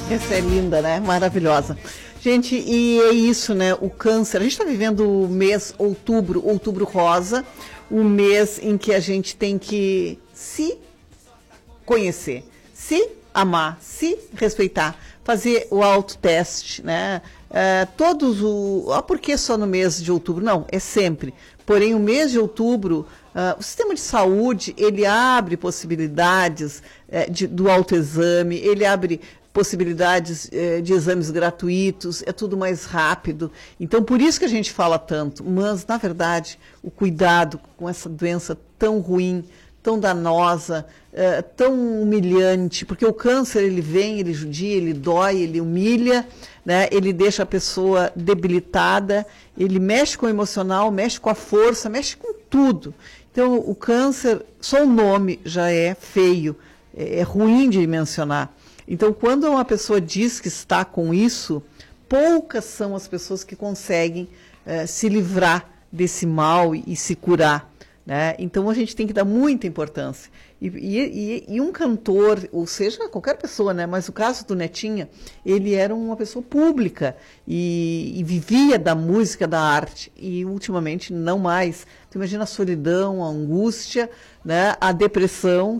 Essa é linda, né? Maravilhosa. Gente, e é isso, né? O câncer. A gente está vivendo o mês outubro, outubro rosa, o mês em que a gente tem que se conhecer, se amar, se respeitar, fazer o autoteste, né? Por que só no mês de outubro? Não, é sempre. Porém, o mês de outubro, o sistema de saúde, ele abre possibilidades do autoexame, ele abre possibilidades de exames gratuitos, é tudo mais rápido. Então, por isso que a gente fala tanto. Mas, na verdade, o cuidado com essa doença tão ruim, tão danosa, tão humilhante, porque o câncer, ele vem, ele judia, ele dói, ele humilha, né? Ele deixa a pessoa debilitada, ele mexe com o emocional, mexe com a força, mexe com tudo. Então, o câncer, só o nome já é feio, é ruim de mencionar. Então, quando uma pessoa diz que está com isso, poucas são as pessoas que conseguem se livrar desse mal e se curar, né? Então, a gente tem que dar muita importância. E um cantor, ou seja, qualquer pessoa, né? Mas o caso do Netinha, ele era uma pessoa pública e vivia da música, da arte. E, ultimamente, não mais. Então, imagina a solidão, a angústia, né? A depressão,